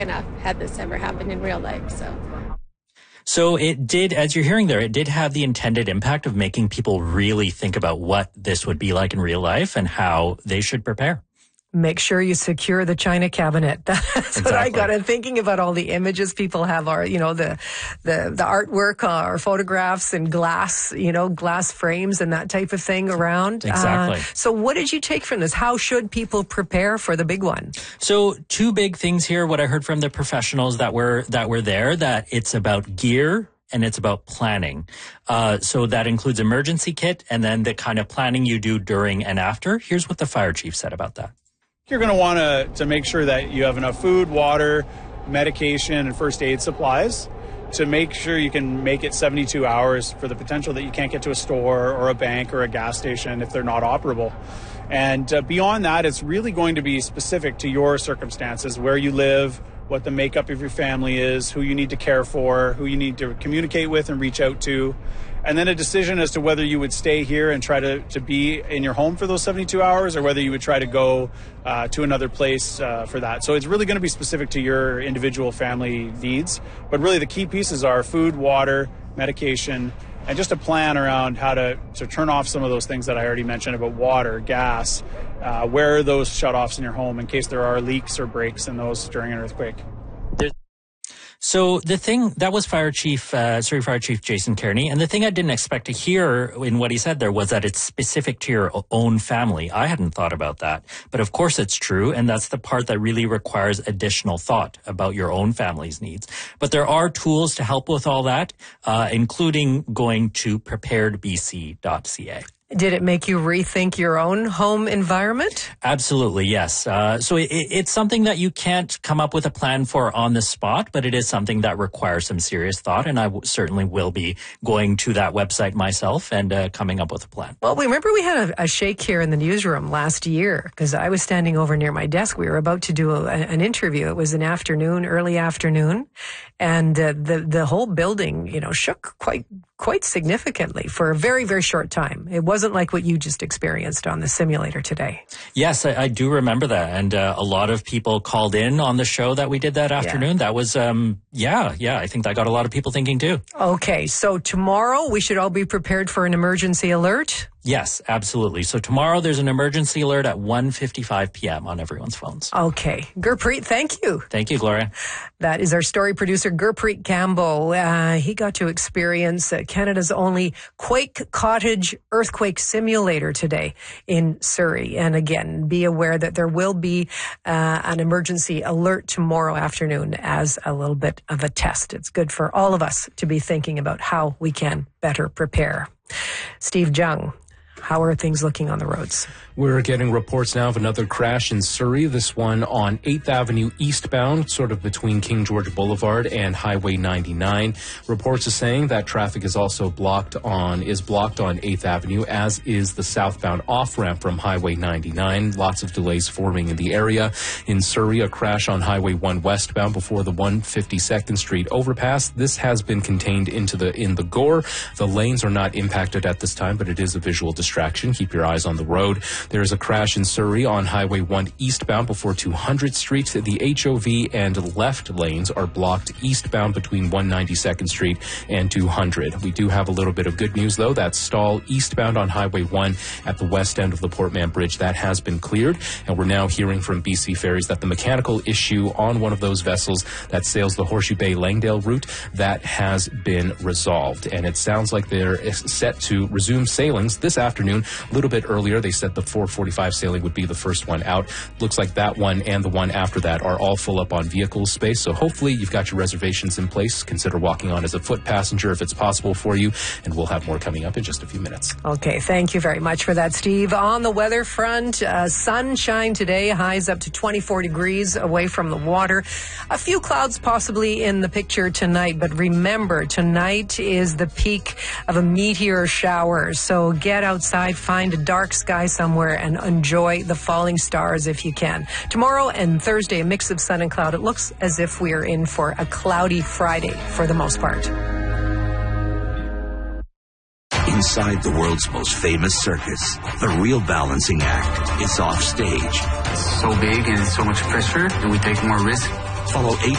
enough had this ever happened in real life. So it did, as you're hearing there, it did have the intended impact of making people really think about what this would be like in real life and how they should prepare. Make sure you secure the china cabinet. That's exactly what I got. And thinking about all the images people have are, the artwork or photographs and glass, glass frames and that type of thing around. Exactly. So what did you take from this? How should people prepare for the big one? So two big things here. What I heard from the professionals that were there, that it's about gear and it's about planning. So that includes emergency kit and then the kind of planning you do during and after. Here's what the fire chief said about that. You're going to want to make sure that you have enough food, water, medication, and first aid supplies to make sure you can make it 72 hours for the potential that you can't get to a store or a bank or a gas station if they're not operable. And beyond that, it's really going to be specific to your circumstances, where you live, what the makeup of your family is, who you need to care for, who you need to communicate with and reach out to. And then a decision as to whether you would stay here and try to be in your home for those 72 hours or whether you would try to go to another place for that. So it's really going to be specific to your individual family needs. But really the key pieces are food, water, medication, and just a plan around how to turn off some of those things that I already mentioned about water, gas, where are those shutoffs in your home in case there are leaks or breaks in those during an earthquake. So the thing, that was Fire Chief Jason Kearney. And the thing I didn't expect to hear in what he said there was that it's specific to your own family. I hadn't thought about that. But of course it's true. And that's the part that really requires additional thought about your own family's needs. But there are tools to help with all that, including going to preparedbc.ca. Did it make you rethink your own home environment? Absolutely, yes. So it's something that you can't come up with a plan for on the spot, but it is something that requires some serious thought, and I certainly will be going to that website myself and coming up with a plan. Well, remember we had a shake here in the newsroom last year because I was standing over near my desk. We were about to do an interview. It was an afternoon, early afternoon, and the whole building, shook quite significantly for a very, very short time. It wasn't like what you just experienced on the simulator today. Yes, I do remember that. And a lot of people called in on the show that we did that afternoon. Yeah. That was, I think that got a lot of people thinking too. Okay, so tomorrow we should all be prepared for an emergency alert? Yes, absolutely. So tomorrow there's an emergency alert at 1:55 p.m. on everyone's phones. Okay. Gurpreet, thank you. Thank you, Gloria. That is our story producer, Gurpreet Gambo. He got to experience Canada's only Quake Cottage earthquake simulator today in Surrey. And again, be aware that there will be an emergency alert tomorrow afternoon as a little bit of a test. It's good for all of us to be thinking about how we can better prepare. Steve Jung, how are things looking on the roads? We're getting reports now of another crash in Surrey, this one on 8th Avenue eastbound, sort of between King George Boulevard and Highway 99. Reports are saying that traffic is also blocked on 8th Avenue, as is the southbound off-ramp from Highway 99. Lots of delays forming in the area. In Surrey, a crash on Highway 1 westbound before the 152nd Street overpass. This has been contained in the Gore. The lanes are not impacted at this time, but it is a visual distraction. Keep your eyes on the road. There is a crash in Surrey on Highway 1 eastbound before 200th Street. The HOV and left lanes are blocked eastbound between 192nd Street and 200. We do have a little bit of good news, though. That stall eastbound on Highway 1 at the west end of the Portman Bridge, that has been cleared. And we're now hearing from BC Ferries that the mechanical issue on one of those vessels that sails the Horseshoe Bay Langdale route, that has been resolved. And it sounds like they're set to resume sailings this afternoon. A little bit earlier, they said the 4:45 sailing would be the first one out. Looks like that one and the one after that are all full up on vehicle space. So hopefully you've got your reservations in place. Consider walking on as a foot passenger if it's possible for you. And we'll have more coming up in just a few minutes. Okay, thank you very much for that, Steve. On the weather front, sunshine today, highs up to 24 degrees away from the water. A few clouds possibly in the picture tonight, but remember, tonight is the peak of a meteor shower. So get outside, find a dark sky somewhere, and enjoy the falling stars if you can. Tomorrow and Thursday, a mix of sun and cloud. It looks as if we are in for a cloudy Friday for the most part. Inside the world's most famous circus, the real balancing act is off stage. It's so big and so much pressure, and we take more risk. Follow 8